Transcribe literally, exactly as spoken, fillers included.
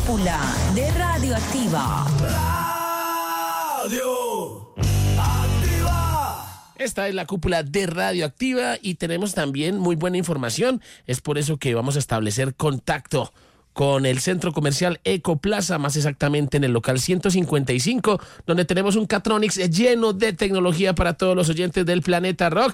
cúpula de Radioactiva. Radio Activa. Esta es la cúpula de Radioactiva y tenemos también muy buena información. Es por eso que vamos a establecer contacto con el centro comercial Ecoplaza, más exactamente en el local ciento cincuenta y cinco, donde tenemos un Catronics lleno de tecnología para todos los oyentes del Planeta Rock.